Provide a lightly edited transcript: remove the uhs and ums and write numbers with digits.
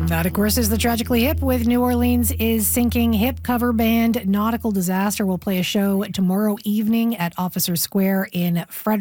That, of course, is the Tragically Hip with New Orleans is Sinking. Hip cover band Nautical Disaster will play a show tomorrow evening at Officer Square in Frederick.